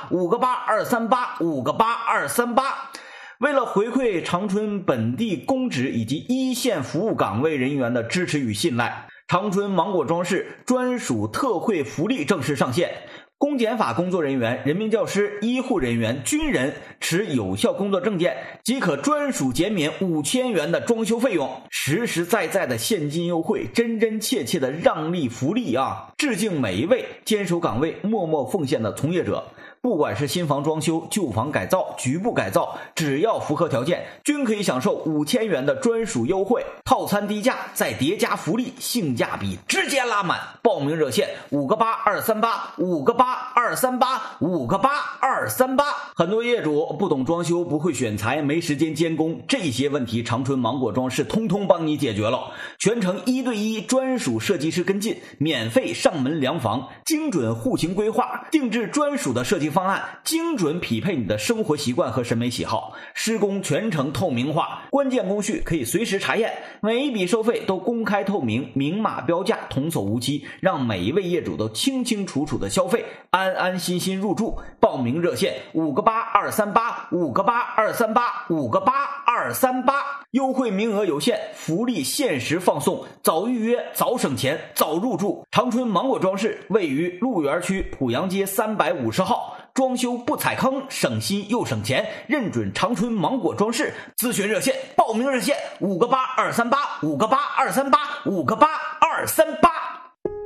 5个8 238 5个8 238。为了回馈长春本地公职以及一线服务岗位人员的支持与信赖，长春芒果庄市专属特惠福利正式上线。公检法工作人员、人民教师、医护人员、军人持有效工作证件即可专属减免5000元的装修费用，实实在在的现金优惠，真真切切的让利福利啊！致敬每一位坚守岗位、默默奉献的从业者。不管是新房装修、旧房改造、局部改造，只要符合条件，均可以享受5000元的专属优惠，套餐低价再叠加福利，性价比直接拉满。报名热线5个8 238 5个8 238 5个8 238。很多业主不懂装修，不会选材，没时间监工，这些问题长春芒果庄是通通帮你解决了，全程1对1专属设计师跟进，免费上门量房，精准户型规划，定制专属的设计方案，精准匹配你的生活习惯和审美喜好，施工全程透明化，关键工序可以随时查验，每一笔收费都公开透明，明码标价，童叟无欺，让每一位业主都清清楚楚的消费，安安心心入住。报名热线5个8 238 5个8 238 5个8 238。优惠名额有限，福利限时放送，早预约早省钱早入住。长春芒果庄市位于鹿园区濮阳街350号，装修不踩坑，省心又省钱，认准长春芒果庄市。咨询热线报名热线5个8 238 5个8 238 5个8 238。